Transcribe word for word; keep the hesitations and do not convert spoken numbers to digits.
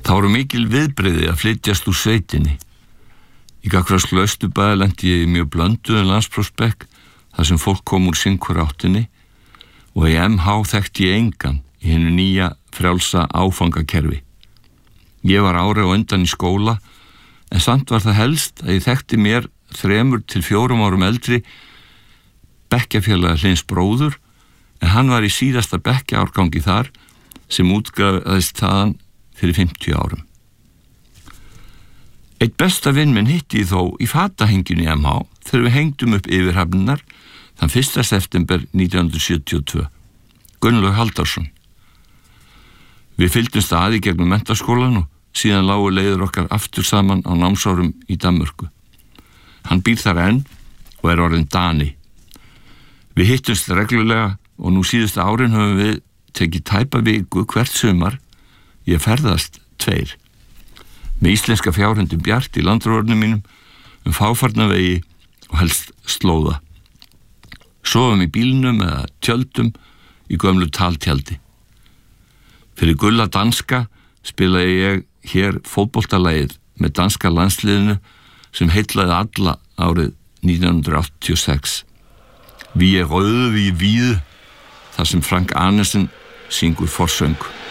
Það voru mikil viðbrigði að flytjast úr sveitinni. Í Gagfræðslu Austurbæjar lenti ég í mjög blönduðum landsprófsbekk þar sem fólk kom úr sinhver áttinni og í M H þekkti ég engan í hinu nýja frjálsa áfangakerfi. Ég var ári á undan í skóla en samt var það helst að ég þekkti mér þremur til fjórum árum eldri bekkjafélaga Hlyns bróður en hann var í síðasta bekkjaárgangi þar sem útgáfaðist þaðan fyrir fimmtíu árum. Eitt besta vinn minn hitti ég þó í fatahenginu í M H þegar við hengdum upp yfirhafnirnar þann fyrsta september nítján hundruð sjötíu og tvö. Gunnlaug Halldórsson. Við fylgdumst að í gegnum menntaskólan og síðan lágu leiður okkar aftur saman á námsárum í Danmörku. Hann býr þar enn og er orðinn Dani. Við hittumst reglulega og nú síðustu árin höfum við tekið tæpa viku hvert sumar ég ferðast tveir. Með íslenska fjárhundum Bjart í landróðurnum mínum um fáfarnavegi og helst slóða. Sofum í bílnum eða tjöldum í gömlu taltjaldi. Fyrir Gulla danska spilaði ég hér fótboltalagið með danska landsliðinu sem heillaði alla árið nítján hundruð áttatíu og sex. Vi er røde, vi er hvide, þar sem Frank Arnesen syngur forsöng.